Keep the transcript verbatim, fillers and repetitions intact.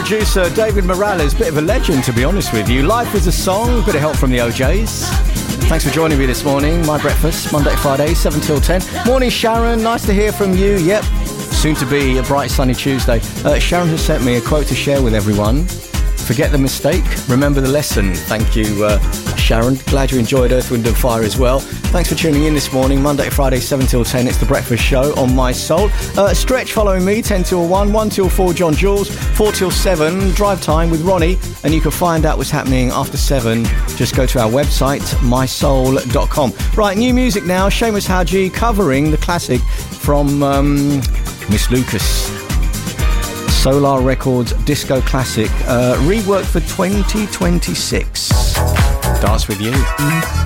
producer David Morales, bit of a legend to be honest with you. Life is a song, bit of help from the O Js. Thanks for joining me this morning. My breakfast, Monday to Friday, seven till ten. Morning, Sharon. Nice to hear from you. Yep, soon to be a bright sunny Tuesday. Uh, Sharon has sent me a quote to share with everyone. Forget the mistake, remember the lesson. Thank you, uh, Sharon. Glad you enjoyed Earth, Wind and Fire as well. Thanks for tuning in this morning, Monday to Friday, seven till ten. It's The Breakfast Show on My Soul. Uh, Stretch following me, ten till one, one till four, John Jules, four till seven, Drive Time with Ronnie. And you can find out what's happening after seven. Just go to our website, my soul dot com. Right, new music now. Seamus Haji covering the classic from um, Miss Lucas. Solar Records disco classic, uh, reworked for twenty twenty-six. Dance with You.